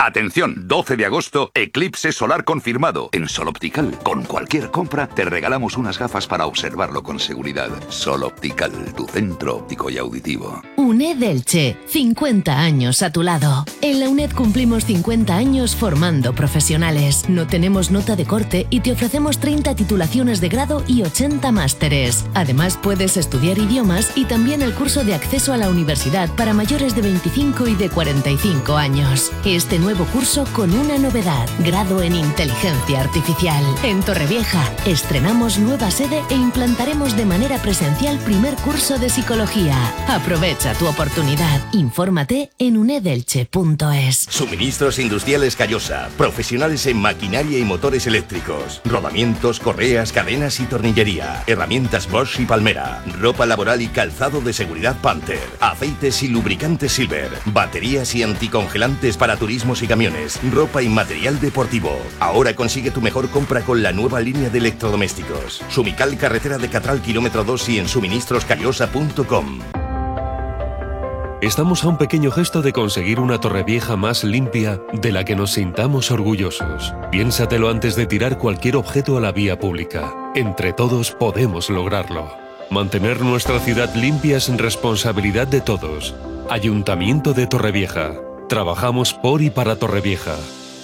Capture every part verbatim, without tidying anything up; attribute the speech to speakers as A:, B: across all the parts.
A: Atención, doce de agosto, eclipse solar confirmado. En Sol Optical, con cualquier compra, te regalamos unas gafas para observarlo con seguridad. Sol Optical, tu centro óptico y auditivo.
B: UNED Elche, cincuenta años a tu lado. En la UNED cumplimos cincuenta años formando profesionales. No tenemos nota de corte y te ofrecemos treinta titulaciones de grado y ochenta másteres. Además, puedes estudiar idiomas y también el curso de acceso a la universidad para mayores de veinticinco y de cuarenta y cinco años. Este nuevo curso con una novedad, grado en Inteligencia Artificial. En Torrevieja estrenamos nueva sede e implantaremos de manera presencial primer curso de Psicología. Aprovecha tu oportunidad. Infórmate en unedelche punto es.
C: Suministros Industriales Callosa. Profesionales en maquinaria y motores eléctricos. Rodamientos, correas, cadenas y tornillería. Herramientas Bosch y Palmera. Ropa laboral y calzado de seguridad Panther. Aceites y lubricantes Silver. Baterías y anticongelantes para turismos y camiones. Ropa y material deportivo. Ahora consigue tu mejor compra con la nueva línea de electrodomésticos. Sumical, carretera de Catral, kilómetro dos y en suministros callosa punto com.
D: Estamos a un pequeño gesto de conseguir una Torrevieja más limpia de la que nos sintamos orgullosos. Piénsatelo antes de tirar cualquier objeto a la vía pública. Entre todos podemos lograrlo. Mantener nuestra ciudad limpia es responsabilidad de todos. Ayuntamiento de Torrevieja. Trabajamos por y para Torrevieja.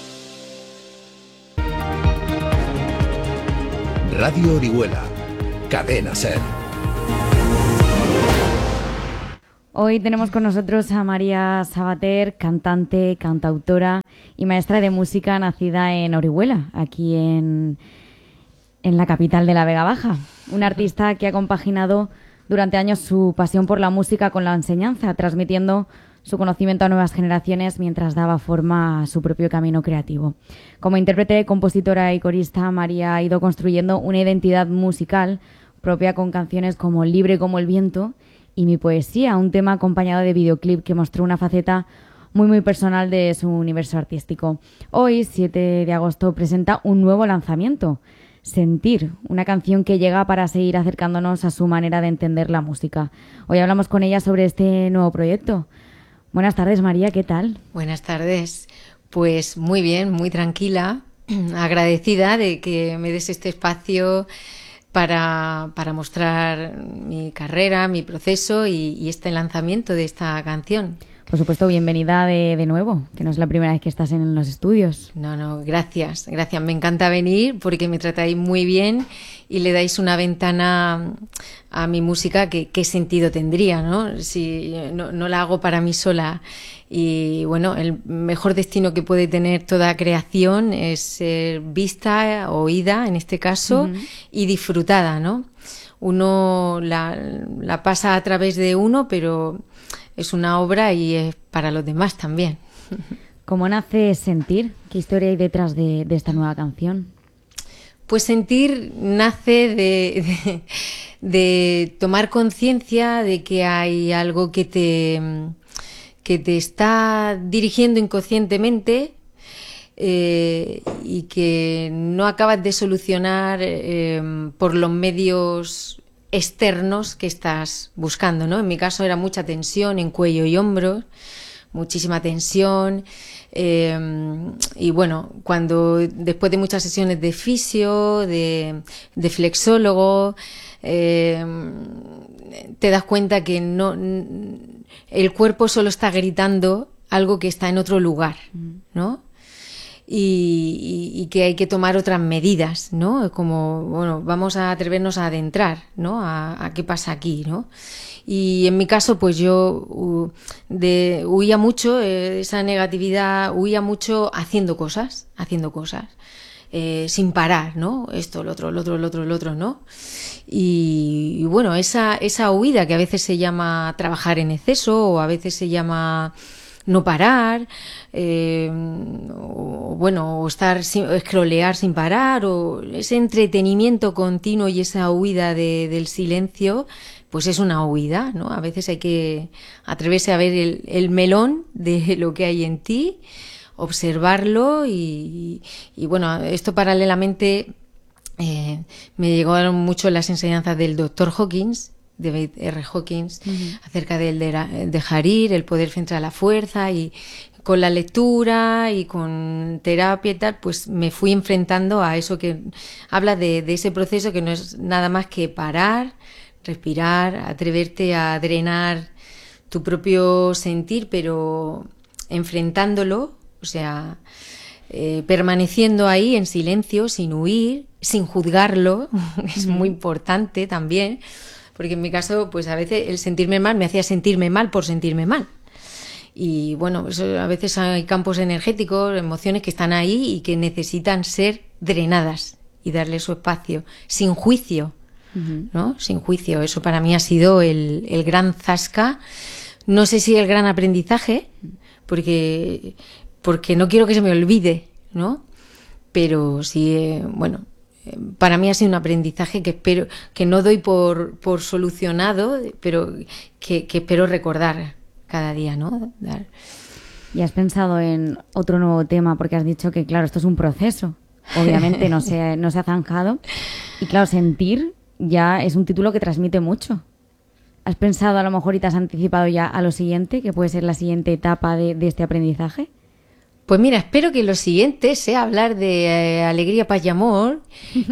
E: Radio Orihuela. Cadena SER.
F: Hoy tenemos con nosotros a María Sabater, cantante, cantautora y maestra de música nacida en Orihuela, aquí en, en la capital de la Vega Baja. Una artista que ha compaginado durante años su pasión por la música con la enseñanza, transmitiendo su conocimiento a nuevas generaciones mientras daba forma a su propio camino creativo. Como intérprete, compositora y corista, María ha ido construyendo una identidad musical propia con canciones como Libre como el viento y Mi poesía, un tema acompañado de videoclip que mostró una faceta muy muy personal de su universo artístico. Hoy, siete de agosto, presenta un nuevo lanzamiento, Sentir, una canción que llega para seguir acercándonos a su manera de entender la música. Hoy hablamos con ella sobre este nuevo proyecto. Buenas tardes, María, ¿qué tal?
G: Buenas tardes. Pues muy bien, muy tranquila, agradecida de que me des este espacio para, para mostrar mi carrera, mi proceso y, y este lanzamiento de esta canción.
F: Por supuesto, bienvenida de, de nuevo, que no es la primera vez que estás en los estudios.
G: No, no, gracias, gracias. Me encanta venir porque me tratáis muy bien y le dais una ventana a mi música que qué sentido tendría, ¿no? Si no, no la hago para mí sola. Y bueno, el mejor destino que puede tener toda creación es ser vista, oída en este caso, uh-huh. y disfrutada, ¿no? Uno la, la pasa a través de uno, pero es una obra y es para los demás también.
F: ¿Cómo nace Sentir? ¿Qué historia hay detrás de, de esta nueva canción?
G: Pues Sentir nace de, de, de tomar conciencia de que hay algo que te, que te está dirigiendo inconscientemente eh, y que no acabas de solucionar eh, por los medios externos que estás buscando, ¿no? En mi caso era mucha tensión en cuello y hombros, muchísima tensión eh, y bueno, cuando después de muchas sesiones de fisio, de, de flexólogo, eh, te das cuenta que no, el cuerpo solo está gritando algo que está en otro lugar, ¿no? Y, y, y que hay que tomar otras medidas, ¿no? Como, bueno, vamos a atrevernos a adentrar, ¿no? A, a qué pasa aquí, ¿no? Y en mi caso, pues yo uh, de, huía mucho, eh, esa negatividad, huía mucho haciendo cosas, haciendo cosas, eh, sin parar, ¿no? Esto, lo otro, lo otro, lo otro, lo otro, ¿no? Y, y bueno, esa, esa huida que a veces se llama trabajar en exceso o a veces se llama no parar, eh, o bueno, o estar sin, o scrollear sin parar, o ese entretenimiento continuo y esa huida de, del silencio, pues es una huida, ¿no? A veces hay que atreverse a ver el, el melón de lo que hay en ti, observarlo y, y bueno, esto paralelamente eh, me llegaron mucho las enseñanzas del doctor Hawkins, David R. Hawkins, uh-huh. acerca del de, de Harir, el poder frente a la fuerza, y con la lectura y con terapia y tal, pues me fui enfrentando a eso que habla de, de ese proceso que no es nada más que parar, respirar, atreverte a drenar tu propio sentir, pero enfrentándolo, o sea, eh, permaneciendo ahí en silencio, sin huir, sin juzgarlo, es muy importante también, porque en mi caso, pues a veces el sentirme mal me hacía sentirme mal por sentirme mal. Y bueno, eso, a veces hay campos energéticos, emociones que están ahí y que necesitan ser drenadas y darle su espacio, sin juicio, uh-huh. ¿no? Sin juicio. Eso para mí ha sido el, el gran zasca. No sé si el gran aprendizaje, porque, porque no quiero que se me olvide, ¿no? Pero sí, eh, bueno, eh, para mí ha sido un aprendizaje que espero, que no doy por, por solucionado, pero que, que espero recordar cada día, ¿no? Dar.
F: ¿Y has pensado en otro nuevo tema? Porque has dicho que, claro, esto es un proceso. Obviamente no se, no se ha zanjado. Y claro, sentir ya es un título que transmite mucho. ¿Has pensado a lo mejor y te has anticipado ya a lo siguiente, que puede ser la siguiente etapa de, de este aprendizaje?
G: Pues mira, espero que lo siguiente sea hablar de eh, alegría, paz y amor.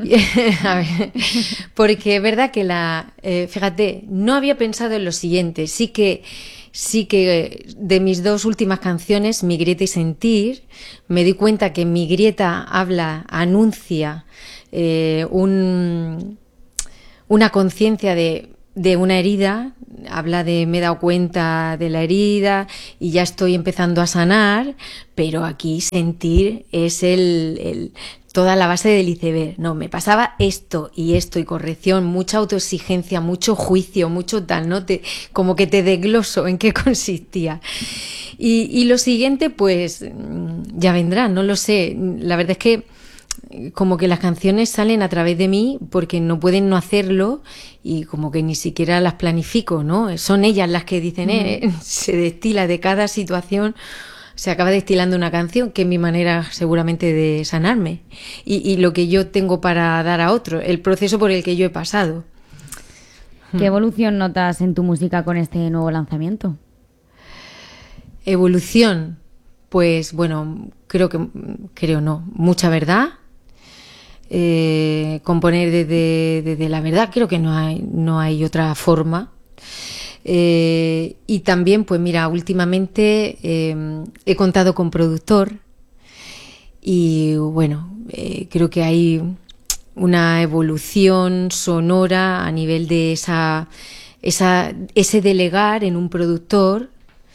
G: A ver, porque es verdad que la... Eh, fíjate, no había pensado en lo siguiente. Sí que... Sí que de mis dos últimas canciones, Mi grieta y Sentir, me di cuenta que Mi grieta habla, anuncia eh, un, una conciencia de, de una herida, habla de me he dado cuenta de la herida y ya estoy empezando a sanar, pero aquí Sentir es el... el toda la base del iceberg. No, me pasaba esto y esto y corrección, mucha autoexigencia, mucho juicio, mucho tal, ¿no? Te, como que te desgloso en qué consistía. Y, y lo siguiente, pues, ya vendrá, no lo sé. La verdad es que como que las canciones salen a través de mí porque no pueden no hacerlo y como que ni siquiera las planifico, ¿no? Son ellas las que dicen, eh, mm. se destila de cada situación. Se acaba destilando una canción que es mi manera seguramente de sanarme y, y lo que yo tengo para dar a otro, el proceso por el que yo he pasado.
F: ¿Qué evolución notas en tu música con este nuevo lanzamiento?
G: Evolución, pues bueno, creo que, creo no, mucha verdad. Eh, componer desde, desde la verdad, creo que no hay, no hay otra forma. Eh, y también, pues mira, últimamente eh, he contado con productor y bueno, eh, creo que hay una evolución sonora a nivel de esa, esa, ese delegar en un productor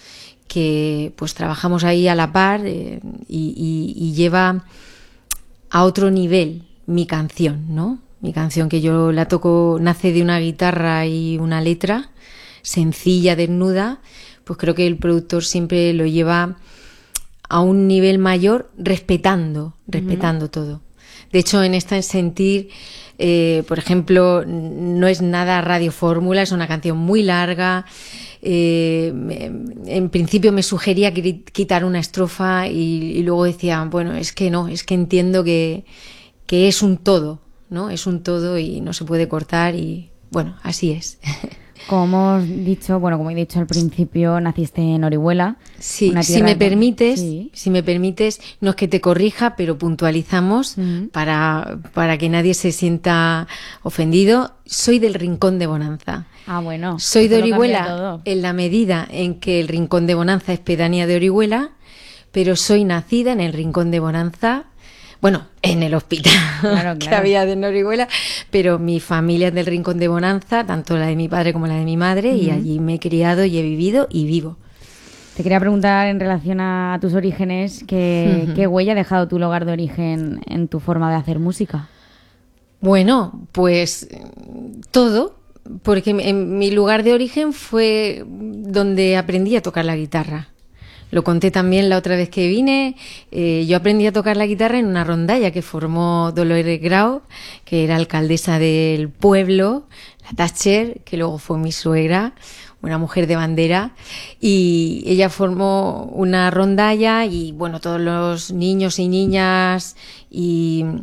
G: que pues trabajamos ahí a la par eh, y, y, y lleva a otro nivel mi canción, ¿no? Mi canción que yo la toco, nace de una guitarra y una letra sencilla, desnuda, pues creo que el productor siempre lo lleva a un nivel mayor respetando, respetando uh-huh. todo. De hecho, en este sentir, eh, por ejemplo, no es nada radiofórmula, es una canción muy larga. Eh, en principio me sugería quitar una estrofa y, y luego decía, bueno, es que no, es que entiendo que, que es un todo, ¿no? Es un todo y no se puede cortar y bueno, así es.
F: Como hemos dicho, bueno, como he dicho al principio, naciste en Orihuela.
G: Sí,
F: una
G: si me
F: de...
G: permites,
F: sí.
G: si me permites, no es que te corrija, pero puntualizamos uh-huh. para, para que nadie se sienta ofendido. Soy del Rincón de Bonanza.
F: Ah, bueno.
G: Soy de Orihuela en la medida en que el Rincón de Bonanza es pedanía de Orihuela, pero soy nacida en el Rincón de Bonanza. Bueno, en el hospital claro, claro. que había de Orihuela, pero mi familia es del Rincón de Bonanza, tanto la de mi padre como la de mi madre, uh-huh. y allí me he criado y he vivido y vivo.
F: Te quería preguntar en relación a tus orígenes, ¿qué, uh-huh. ¿qué huella ha dejado tu lugar de origen en tu forma de hacer música?
G: Bueno, pues todo, porque en mi lugar de origen fue donde aprendí a tocar la guitarra. Lo conté también la otra vez que vine. Eh, yo aprendí a tocar la guitarra en una rondalla que formó Dolores Grau, que era alcaldesa del pueblo, la Thatcher, que luego fue mi suegra, una mujer de bandera, y ella formó una rondalla y bueno, todos los niños y niñas y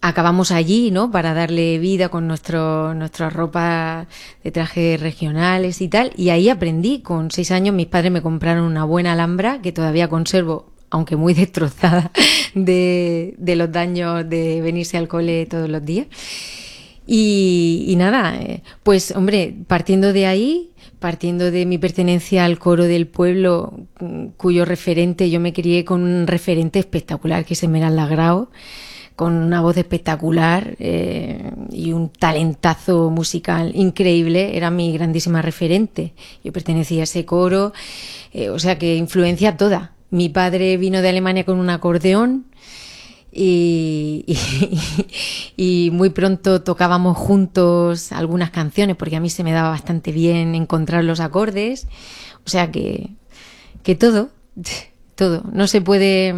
G: acabamos allí, ¿no? Para darle vida con nuestro, nuestras ropas de trajes regionales y tal. Y ahí aprendí. Con seis años mis padres me compraron una buena Alhambra que todavía conservo, aunque muy destrozada de, de los daños de venirse al cole todos los días. Y, y nada, pues hombre, partiendo de ahí, partiendo de mi pertenencia al coro del pueblo, cuyo referente, yo me crié con un referente espectacular que es Esmeralda Grau, con una voz espectacular eh, y un talentazo musical increíble, era mi grandísima referente. Yo pertenecía a ese coro, eh, o sea que influencia toda. Mi padre vino de Alemania con un acordeón y, y, y muy pronto tocábamos juntos algunas canciones porque a mí se me daba bastante bien encontrar los acordes. O sea que, que todo, todo. No se puede,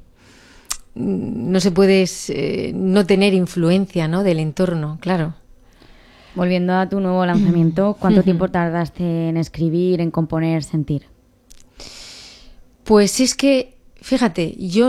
G: no se puede eh, no tener influencia, ¿no? Del entorno, claro.
F: Volviendo a tu nuevo lanzamiento, ¿cuánto tiempo tardaste en escribir, en componer, sentir?
G: Pues es que, fíjate, yo...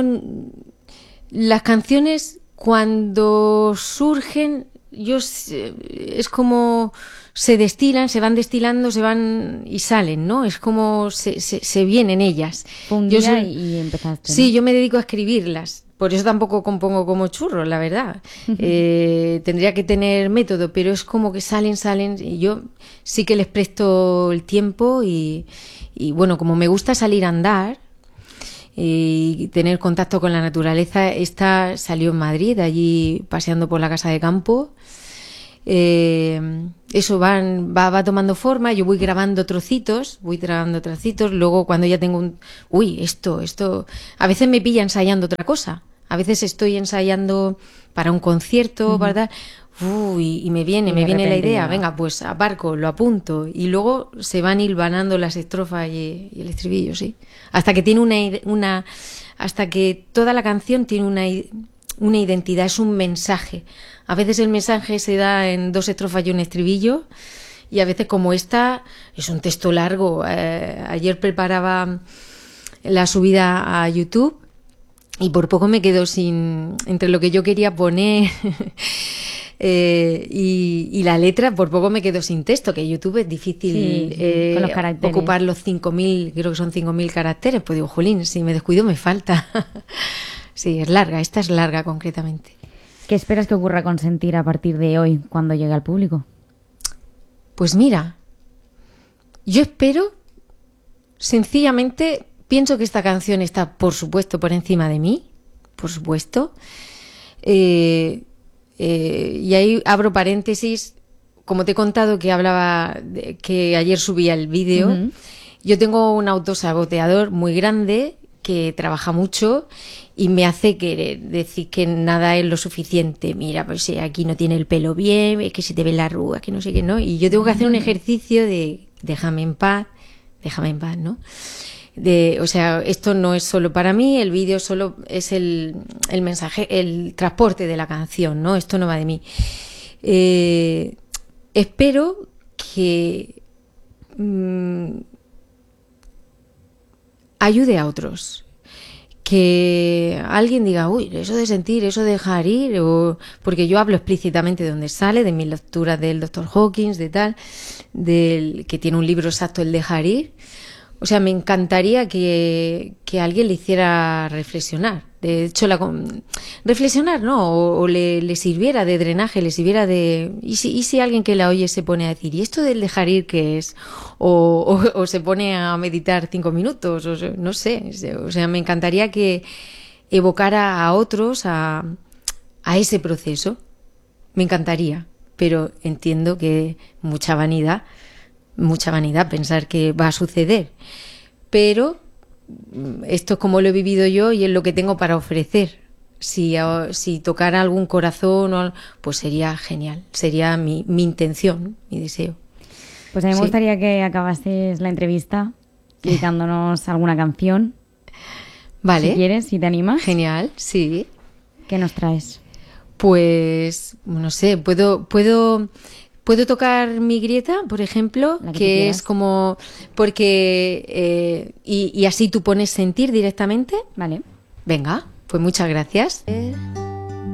G: Las canciones cuando surgen, yo es como se destilan, se van destilando, se van y salen, ¿no? Es como se, se, se vienen ellas.
F: Un
G: yo
F: día
G: soy,
F: y empezaste, ¿no?
G: Sí, yo me dedico a escribirlas. Por eso tampoco compongo como churros, la verdad. Uh-huh. Eh, tendría que tener método, pero es como que salen, salen. Y yo sí que les presto el tiempo y, y bueno, como me gusta salir a andar y tener contacto con la naturaleza, esta salió en Madrid, allí paseando por la casa de campo. Eh, eso va, va, va tomando forma, yo voy grabando trocitos, voy grabando trocitos, luego cuando ya tengo un... Uy, esto, esto... A veces me pilla ensayando otra cosa, a veces estoy ensayando para un concierto, uh-huh. ¿verdad? Uy, y me viene, y me viene la idea, ya. Venga, pues aparco, lo apunto, y luego se van hilvanando las estrofas y, y el estribillo, sí. Hasta que tiene una, una... Hasta que toda la canción tiene una, una identidad, es un mensaje. A veces el mensaje se da en dos estrofas y un estribillo, y a veces como esta es un texto largo. Eh, ayer preparaba la subida a YouTube y por poco me quedo sin... Entre lo que yo quería poner eh, y, y la letra, por poco me quedo sin texto, que YouTube es difícil
F: sí,
G: eh,
F: con los caracteres.
G: Ocupar los cinco mil, creo que son cinco mil caracteres. Pues digo, jolín, si me descuido me falta. Sí, es larga, esta es larga concretamente.
F: ¿Qué esperas que ocurra con Sentir a partir de hoy, cuando llegue al público?
G: Pues mira, yo espero, sencillamente, pienso que esta canción está, por supuesto, por encima de mí, por supuesto. Eh, eh, y ahí abro paréntesis, como te he contado que hablaba, de, que ayer subía el vídeo, uh-huh. Yo tengo un autosaboteador muy grande que trabaja mucho y me hace querer decir que nada es lo suficiente. Mira, pues aquí no tiene el pelo bien, es que se te ven las arrugas, que no sé qué, ¿no? Y yo tengo que hacer un ejercicio de déjame en paz, déjame en paz, ¿no? De, o sea, esto no es solo para mí, el vídeo solo es el, el mensaje, el transporte de la canción, ¿no? Esto no va de mí. Eh, espero que mmm, ayude a otros. Que alguien diga, uy, eso de sentir, eso de dejar ir, o... porque yo hablo explícitamente de dónde sale, de mis lecturas del doctor Hawkins, de tal, del que tiene un libro exacto, el dejar ir. O sea, me encantaría que, que alguien le hiciera reflexionar. De hecho, la, reflexionar, ¿no? O, o le, le sirviera de drenaje, le sirviera de... ¿Y si, y si alguien que la oye se pone a decir, ¿y esto del dejar ir qué es? O, o, o se pone a meditar cinco minutos, o no sé. O sea, me encantaría que evocara a otros a, a ese proceso. Me encantaría, pero entiendo que mucha vanidad... mucha vanidad pensar que va a suceder, pero esto es como lo he vivido yo y es lo que tengo para ofrecer. Si, si tocara algún corazón, pues sería genial, sería mi, mi intención, mi deseo.
F: Pues a mí me
G: sí.
F: gustaría que acabases la entrevista dedicándonos alguna canción.
G: Vale.
F: Si quieres, si te animas.
G: Genial, sí.
F: ¿Qué nos traes?
G: Pues, no sé, puedo... puedo Puedo tocar Mi Grieta, por ejemplo,
F: que,
G: que es como... porque eh, y, y así tú pones sentir directamente.
F: Vale.
G: Venga, pues muchas gracias.